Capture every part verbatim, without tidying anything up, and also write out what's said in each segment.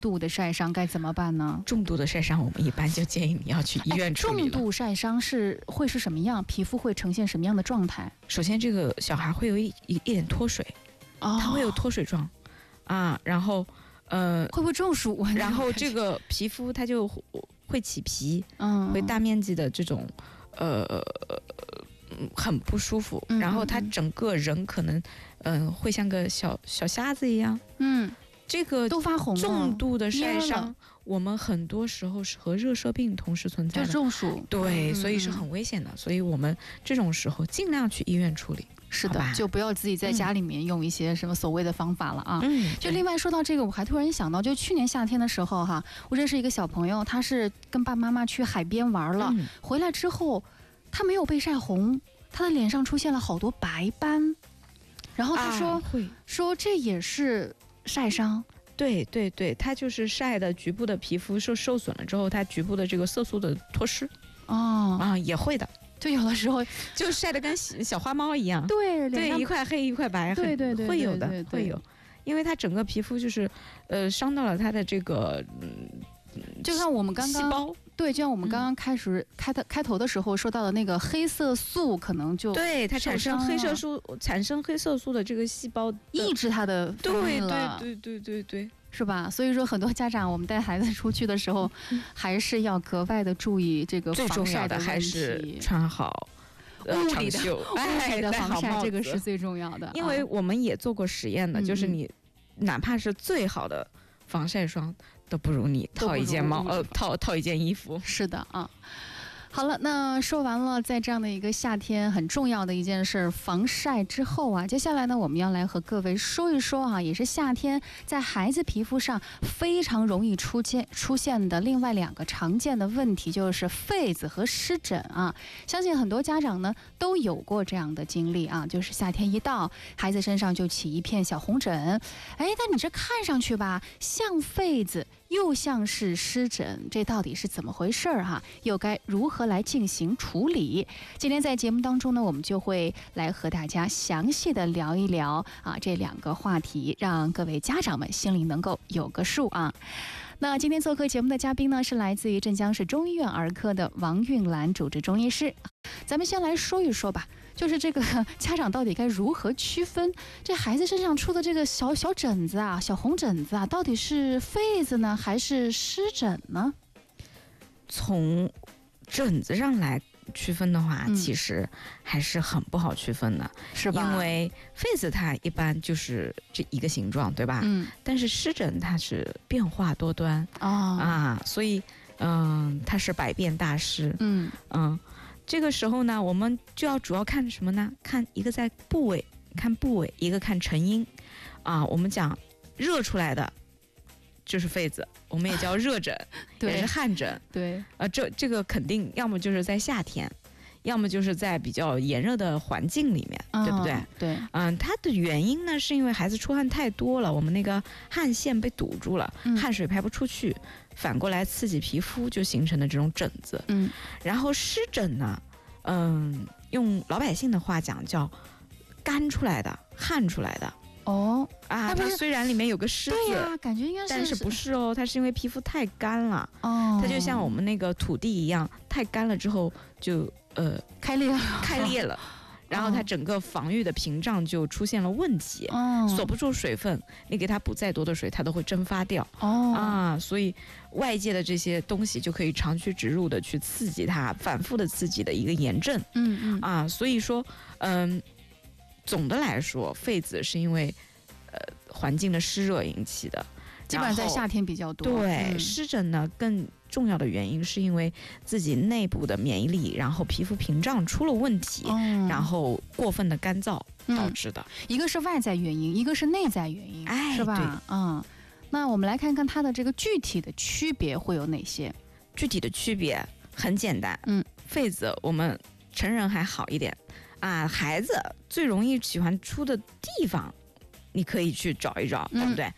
度的晒伤该怎么办呢？ 重度的晒伤，我们一般就建议你要去医院处理了。 重度晒伤是会是什么样？皮肤会呈现什么样的状态？ 首先，这个小孩会有一一一点脱水， 哦， 他会有脱水状啊，然后呃， 会不会中暑？ 然后这个皮肤它就会起皮， 嗯， 会大面积的这种呃很不舒服， 嗯、 然后他整个人可能嗯、呃、会像个小小瞎子一样， 嗯。 这个都发红了， 重度的晒伤，我们很多时候是和热射病同时存在的， 就中暑， 对、 嗯， 所以是很危险的。所以我们这种时候尽量去医院处理。 是的，就不要自己在家里面用一些什么所谓的方法了啊。嗯，就另外说到这个，我还突然想到，就去年夏天的时候哈，我认识一个小朋友，他是跟爸爸妈妈去海边玩了，嗯、回来之后他没有被晒红，他的脸上出现了好多白斑，然后他说、啊、 会说这也是晒伤。 对对对，它就是晒的局部的皮肤受受损了之后，它局部的这个色素的脱失。 哦啊，也会的， 就有的时候就晒得跟小花猫一样。 对对，一块黑一块白， 对对对， 会有的，会有，因为它整个皮肤就是呃伤到了它的这个嗯， 就像我们刚刚细胞。 对，就像我们刚刚开始、嗯、开的开头的时候说到的那个黑色素，可能就对它产生黑色素，产生黑色素的这个细胞抑制它的分泌了， 对对对对对对， 是吧？所以说很多家长，我们带孩子出去的时候，嗯、还是要格外的注意这个防晒的问题， 还是穿好物理的物理的防晒，这个是最重要的。 因为我们也做过实验的， 嗯、 就是你哪怕是最好的防晒霜。都不如你套一件毛呃套套一件衣服。 是的啊。好了，那说完了在这样的一个夏天很重要的一件事防晒之后啊，接下来呢我们要来和各位说一说啊，也是夏天在孩子皮肤上非常容易出现出现的另外两个常见的问题，就是痱子和湿疹啊。相信很多家长呢都有过这样的经历啊，就是夏天一到，孩子身上就起一片小红疹，哎，但你这看上去吧像痱子又像是湿疹，这到底是怎么回事儿哈？又该如何来进行处理？今天在节目当中呢，我们就会来和大家详细的聊一聊啊这两个话题，让各位家长们心里能够有个数啊。那今天做客节目的嘉宾呢，是来自于镇江市中医院儿科的王韵兰主治中医师。咱们先来说一说吧，就是这个家长到底该如何区分这孩子身上出的这个小小疹子啊、小红疹子啊，到底是痱子呢，还是湿疹呢？ 从疹子上来区分的话、 嗯、 其实还是很不好区分的， 是吧？ 因为痱子它一般就是这一个形状，对吧？ 嗯。 但是湿疹它是变化多端、 哦、 啊，所以嗯，它是百变大师。 嗯嗯，这个时候呢，我们就要主要看什么呢？看一个在部位，看部位，一个看成因啊。我们讲热出来的就是痱子，我们也叫热疹，也是汗疹。 对， 呃，这这个肯定要么就是在夏天，要么就是在比较炎热的环境里面， 哦、 对不对？ 对， 嗯、呃，它的原因呢，是因为孩子出汗太多了，我们那个汗腺被堵住了， 嗯、 汗水排不出去，反过来刺激皮肤，就形成的这种疹子。 嗯， 然后湿疹呢，嗯、呃，用老百姓的话讲叫干出来的、汗出来的。 哦啊，它虽然里面有个湿字， 对呀、啊，感觉应该是， 但是不是哦？它是因为皮肤太干了， 哦， 它就像我们那个土地一样，太干了之后就呃开裂了， 开裂了，然后它整个防御的屏障就出现了问题， 哦， 锁不住水分，你给它补再多的水，它都会蒸发掉， 哦啊，所以外界的这些东西就可以长驱直入的去刺激它，反复的刺激的一个炎症， 嗯嗯啊，所以说，嗯。总的来说，痱子是因为，呃，环境的湿热引起的， 基本上在夏天比较多。 对， 嗯、 湿疹呢，更重要的原因是因为自己内部的免疫力，然后皮肤屏障出了问题， 嗯、 然后过分的干燥导致的、 嗯。一个是外在原因，一个是内在原因， 哎， 是吧？嗯，那我们来看看它的这个具体的区别会有哪些？ 具体的区别很简单， 嗯， 痱子我们成人还好一点。啊，孩子最容易喜欢出的地方，你可以去找一找， 嗯、 对不对？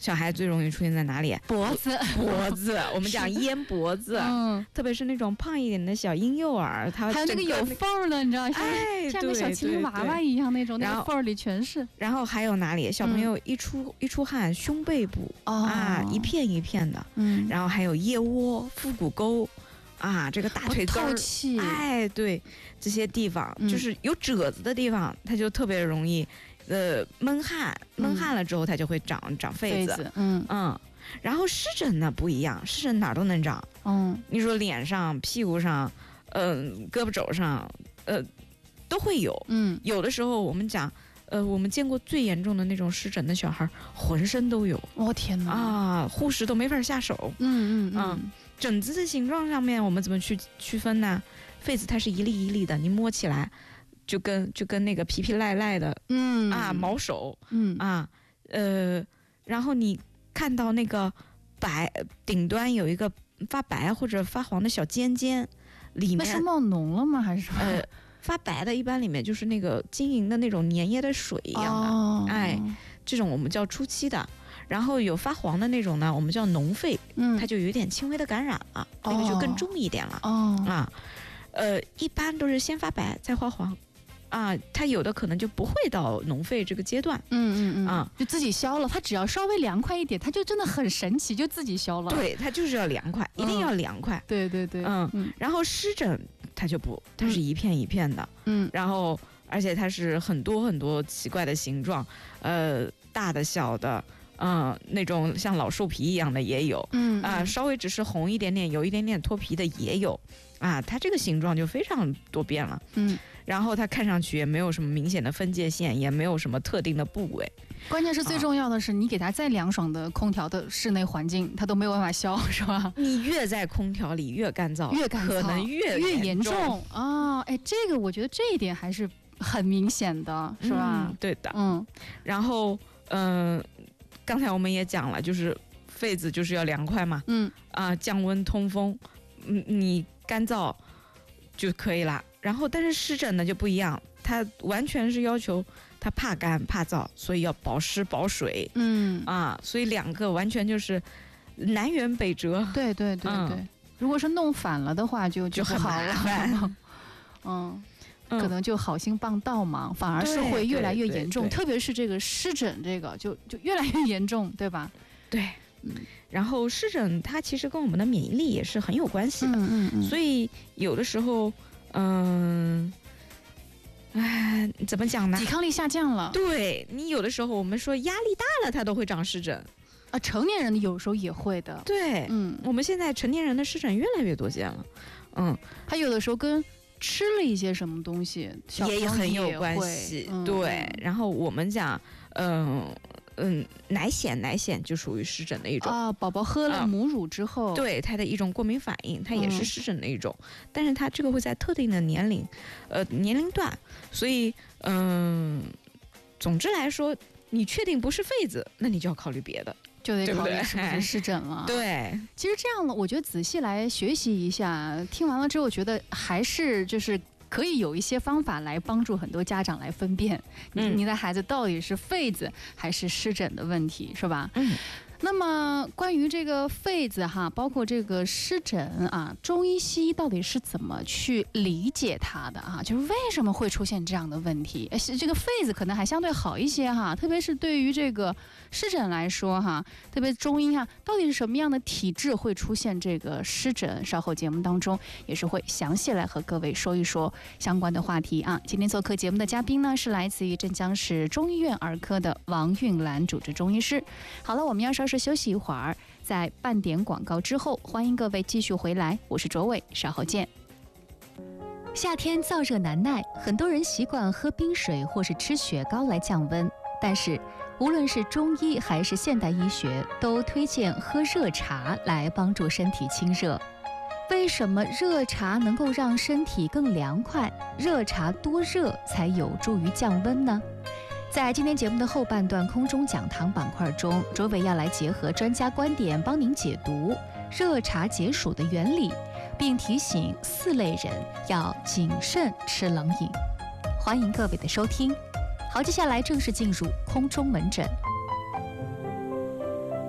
小孩最容易出现在哪里？ 脖子， 脖子，我们讲咽脖子，嗯，特别是那种胖一点的小婴幼儿，他还有那个有缝儿的，你知道，像哎， 像个小青娃娃一样那种，那个缝儿里全是。 然后还有哪里？小朋友一出、嗯、一出汗，胸背部、哦、啊，一片一片的，嗯，然后还有腋窝、腹股沟。啊，这个大腿根儿，哎，对，这些地方、嗯、就是有褶子的地方，它就特别容易，呃，闷汗，闷汗了之后，它就会长长痱子， 嗯嗯。然后湿疹呢不一样，湿疹哪儿都能长，嗯，你说脸上、屁股上，嗯、呃，胳膊肘上，呃，都会有，嗯，有的时候我们讲。呃，我们见过最严重的那种湿疹的小孩，浑身都有。 我、哦、天哪！ 啊，护士都没法下手。 嗯嗯嗯。疹子的形状上面，我们怎么去区分呢？痱子它是一粒一粒的，你摸起来就跟就跟那个皮皮赖赖的，嗯啊，毛手，嗯啊，呃，然后你看到那个白顶端有一个发白或者发黄的小尖尖，里面那是冒脓了吗？还是什么？ 呃。发白的一般里面就是那个晶莹的那种粘液的水一样的，哦、哎，这种我们叫初期的。然后有发黄的那种呢，我们叫脓痱，嗯，它就有点轻微的感染了，哦、那个就更重一点了。哦啊，呃，一般都是先发白再发黄，啊，它有的可能就不会到脓痱这个阶段， 嗯嗯嗯，啊，就自己消了。它只要稍微凉快一点，它就真的很神奇，就自己消了。 对，它就是要凉快，一定要凉快。 嗯、对对对， 嗯嗯。然后湿疹它就不，它是一片一片的，嗯，然后而且它是很多很多奇怪的形状，呃，大的、小的。嗯，那种像老树皮一样的也有，嗯啊，稍微只是红一点点，有一点点脱皮的也有，啊，它这个形状就非常多变了，嗯，然后它看上去也没有什么明显的分界线，也没有什么特定的部位。 关键是最重要的是，啊、你给它再凉爽的空调的室内环境，它都没有办法消，是吧？ 你越在空调里越干燥， 越干燥， 可能越越严重啊！哎，这个我觉得这一点还是很明显的，是吧？ 嗯、对的，嗯，然后嗯。呃刚才我们也讲了，就是痱子就是要凉快嘛，嗯啊、呃，降温通风，嗯，你干燥就可以了。然后，但是湿疹呢就不一样，它完全是要求它怕干怕燥，所以要保湿保水，嗯啊，所以两个完全就是南辕北辙。 对对对对，嗯、如果是弄反了的话就，就就很麻烦。嗯。可能就好心帮倒忙，反而是会越来越严重，特别是这个湿疹，这个就就越来越严重，对吧？ 对，嗯。然后湿疹它其实跟我们的免疫力也是很有关系的，嗯嗯嗯。所以有的时候，嗯，哎，怎么讲呢？ 抵抗力下降了。 对，你有的时候我们说压力大了，它都会长湿疹。 啊，成年人有时候也会的。 对，嗯，我们现在成年人的湿疹越来越多见了，嗯， 它有的时候跟吃了一些什么东西也很有关系，嗯、对。然后我们讲，嗯嗯，奶癣，奶癣就属于湿疹的一种啊。宝宝喝了母乳之后， 啊、对它的一种过敏反应，它也是湿疹的一种，嗯、但是它这个会在特定的年龄，呃年龄段，所以嗯，总之来说，你确定不是痱子，那你就要考虑别的。 就得考虑是不是湿疹了。 对， 其实这样呢，我觉得仔细来学习一下，听完了之后，觉得还是就是可以有一些方法来帮助很多家长来分辨，嗯、你的孩子到底是痱子还是湿疹的问题，是吧？嗯。那么关于这个痱子哈，包括这个湿疹啊，中医西医到底是怎么去理解它的啊？就是为什么会出现这样的问题？这个痱子可能还相对好一些哈，特别是对于这个湿疹来说哈，特别中医哈，到底是什么样的体质会出现这个湿疹？稍后节目当中也是会详细来和各位说一说相关的话题啊。今天做客节目的嘉宾呢，是来自于镇江市中医院儿科的王韵兰主治中医师。好了，我们要稍事休息一会儿，在半点广告之后，欢迎各位继续回来，我是卓伟，稍后见。夏天燥热难耐，很多人习惯喝冰水或是吃雪糕来降温，但是无论是中医还是现代医学，都推荐喝热茶来帮助身体清热。为什么热茶能够让身体更凉快？热茶多热才有助于降温呢？在今天节目的后半段空中讲堂板块中，卓伟要来结合专家观点，帮您解读热茶解暑的原理，并提醒四类人要谨慎吃冷饮。欢迎各位的收听。好，接下来正式进入空中门诊。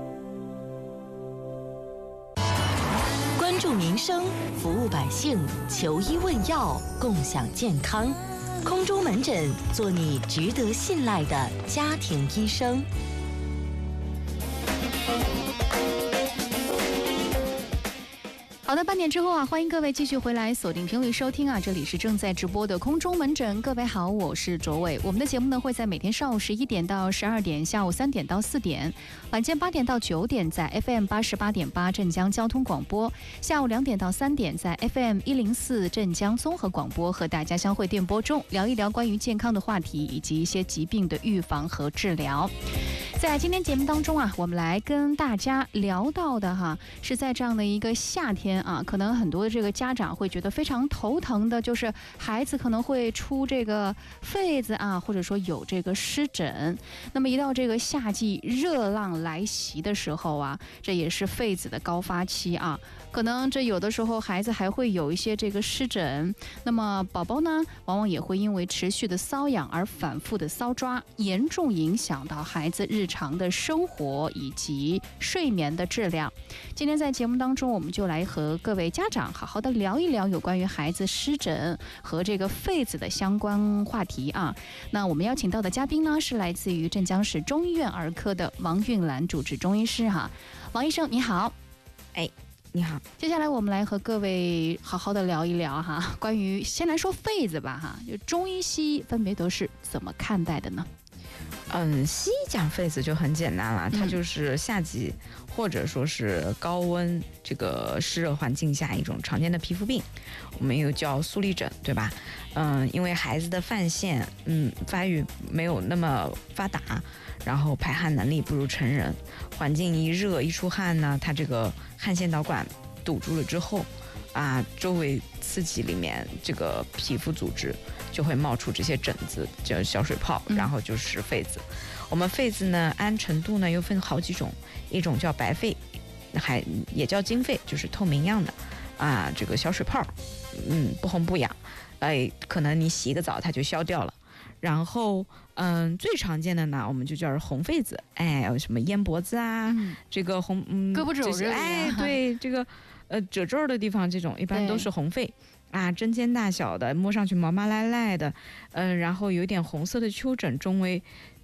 注民生，服务百姓，求医问药，共享健康。空中门诊，做你值得信赖的家庭医生。 好的，半点之后啊，欢迎各位继续回来锁定频率收听啊，这里是正在直播的空中门诊。各位好，我是卓伟。我们的节目呢会在每天上午十一点到十二点，下午三点到四点，晚间八点到九点在 F M 八十八点八镇江交通广播，下午两点到三点在 F M 一零四镇江综合广播和大家相会电波中聊一聊关于健康的话题以及一些疾病的预防和治疗。在今天节目当中啊，我们来跟大家聊到的哈，是在这样的一个夏天啊，可能很多的这个家长会觉得非常头疼的，就是孩子可能会出这个痱子啊，或者说有这个湿疹。那么一到这个夏季热浪来袭的时候啊，这也是痱子的高发期啊，可能这有的时候孩子还会有一些这个湿疹。那么宝宝呢，往往也会因为持续的瘙痒而反复的搔抓，严重影响到孩子日常的生活以及睡眠的质量。今天在节目当中，我们就来和各位家长好好的聊一聊有关于孩子湿疹和这个痱子的相关话题啊。那我们邀请到的嘉宾呢，是来自于镇江市中医院儿科的王韵兰主治中医师哈。王医生你好。 哎，你好。 接下来我们来和各位好好的聊一聊哈，关于先来说痱子吧哈，就中医西医分别都是怎么看待的呢？ 嗯，西医讲痱子就很简单了，它就是夏季或者说是高温这个湿热环境下一种常见的皮肤病，我们又叫粟粒疹，对吧？嗯，因为孩子的泛腺，嗯，发育没有那么发达，然后排汗能力不如成人，环境一热一出汗呢，它这个汗腺导管堵住了之后，啊，周围刺激里面这个皮肤组织就会冒出这些疹子，叫小水泡，然后就是痱子。嗯、我们痱子呢，按程度呢又分好几种，一种叫白痱，还也叫金痱，就是透明样的啊，这个小水泡，嗯，不红不痒，哎，可能你洗一个澡它就消掉了。然后，嗯，最常见的呢，我们就叫红痱子，哎，有什么咽脖子啊，嗯、这个红，嗯， 胳膊肘这里， 哎，对，这个呃褶皱的地方，这种一般都是红痱。啊，针尖大小的，摸上去毛毛赖赖的，嗯、呃，然后有点红色的丘疹，周围